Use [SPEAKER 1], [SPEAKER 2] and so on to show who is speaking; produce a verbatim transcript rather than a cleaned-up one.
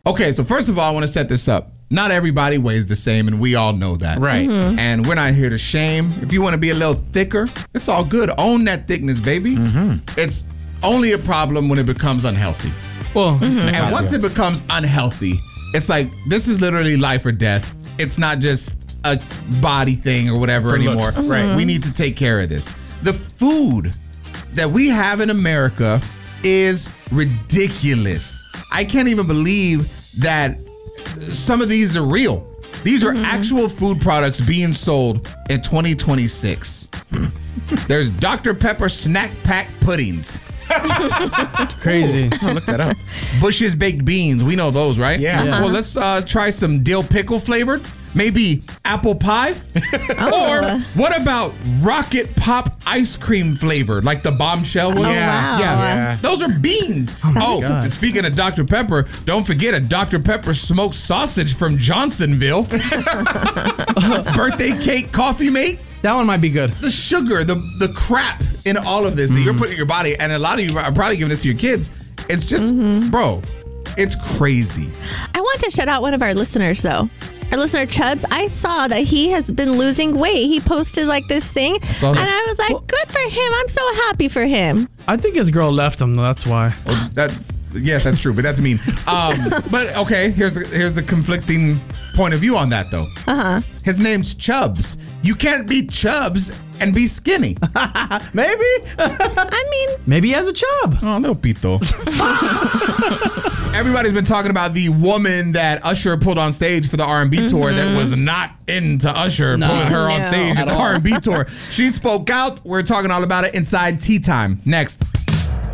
[SPEAKER 1] Okay, so first of all, I want to set this up. Not everybody weighs the same, and we all know that.
[SPEAKER 2] Right.
[SPEAKER 3] Mm-hmm.
[SPEAKER 1] And we're not here to shame. If you want to be a little thicker, it's all good. Own that thickness, baby.
[SPEAKER 2] Mm-hmm.
[SPEAKER 1] It's only a problem when it becomes unhealthy.
[SPEAKER 2] Well,
[SPEAKER 1] And once it becomes unhealthy, it's like, this is literally life or death. It's not just a body thing or whatever
[SPEAKER 2] For
[SPEAKER 1] anymore.
[SPEAKER 2] looks, right.
[SPEAKER 1] We need to take care of this. The food that we have in America is ridiculous. I can't even believe that some of these are real. These are actual food products being sold in twenty twenty-six. There's Doctor Pepper snack pack puddings.
[SPEAKER 2] crazy.
[SPEAKER 1] Oh, look that up. Bush's baked beans. We know those, right?
[SPEAKER 2] Yeah. Yeah.
[SPEAKER 1] Well, let's uh, try some dill pickle flavored. Maybe apple pie. Or what about rocket pop ice cream flavored, like the bombshell ones?
[SPEAKER 3] Oh, wow.
[SPEAKER 1] Yeah.
[SPEAKER 2] Yeah.
[SPEAKER 1] Those are beans. Oh,
[SPEAKER 2] God.
[SPEAKER 1] and speaking of Doctor Pepper, don't forget a Doctor Pepper smoked sausage from Johnsonville. Birthday cake coffee mate.
[SPEAKER 2] That one might be good.
[SPEAKER 1] The sugar, the the crap in all of this that you're putting in your body, and a lot of you are probably giving this to your kids. It's just, bro, it's crazy.
[SPEAKER 3] I want to shout out one of our listeners, though. Our listener, Chubbs, I saw that he has been losing weight. He posted like this thing.
[SPEAKER 1] saw that.
[SPEAKER 3] And I was like, good for him. I'm so happy for him.
[SPEAKER 2] I think his girl left him. That's why.
[SPEAKER 1] Well, that's yes, that's true, but that's mean. Um, but okay, here's the here's the conflicting point of view on that though. Uh huh. His name's Chubbs. You can't be Chubbs and be skinny.
[SPEAKER 2] Maybe.
[SPEAKER 3] I mean,
[SPEAKER 2] Maybe he has a chub.
[SPEAKER 1] Oh, no pito. Everybody's been talking about the woman that Usher pulled on stage for the R and B tour that was not into Usher
[SPEAKER 2] No.
[SPEAKER 1] pulling her on
[SPEAKER 3] No.
[SPEAKER 1] stage at the R and B tour. She spoke out. We're talking all about it inside Tea Time. Next.